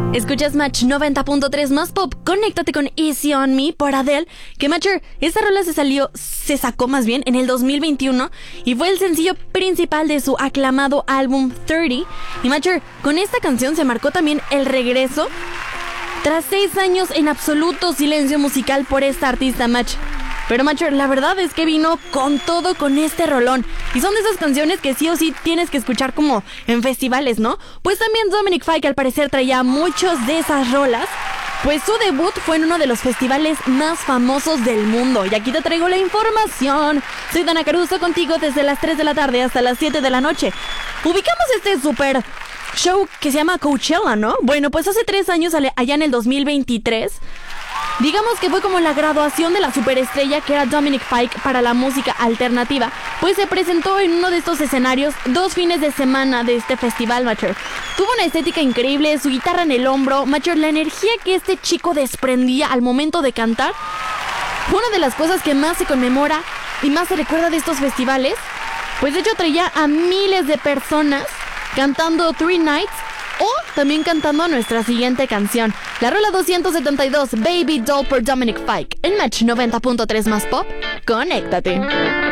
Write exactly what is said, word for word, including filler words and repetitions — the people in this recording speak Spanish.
Escuchas Match noventa punto tres más pop. Conéctate con Easy on Me por Adele. Que Matcher, esta rola se salió, se sacó más bien en el dos mil veintiuno y fue el sencillo principal de su aclamado álbum treinta. Y Matcher, con esta canción se marcó también el regreso tras seis años en absoluto silencio musical por esta artista, Match. Pero Matcher, la verdad es que vino con todo con este rolón. Y son de esas canciones que sí o sí tienes que escuchar como en festivales, ¿no? Pues también Dominic Fike al parecer traía muchos de esas rolas, pues su debut fue en uno de los festivales más famosos del mundo. Y aquí te traigo la información. Soy Dana Caruso contigo desde las tres de la tarde hasta las siete de la noche. Ubicamos este súper show que se llama Coachella, ¿no? Bueno, pues hace tres años, allá en el dos mil veintitrés, digamos que fue como la graduación de la superestrella que era Dominic Fike para la música alternativa, pues se presentó en uno de estos escenarios dos fines de semana de este festival, Matcher. Tuvo una estética increíble, su guitarra en el hombro, Matcher, la energía que este chico desprendía al momento de cantar fue una de las cosas que más se conmemora y más se recuerda de estos festivales, pues de hecho traía a miles de personas cantando Three Nights o también cantando nuestra siguiente canción, la rola doscientos setenta y dos, Baby Doll por Dominic Fike, en Match noventa punto tres más pop. Conéctate.